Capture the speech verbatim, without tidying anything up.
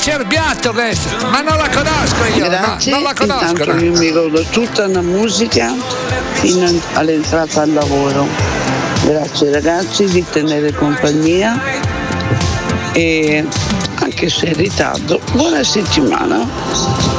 Cerbiatto questa, ma non la conosco io, Grazie, no, non la conosco. intanto No. io mi godo tutta la musica fino all'entrata al lavoro. Grazie ragazzi di tenere compagnia e anche se in ritardo, buona settimana.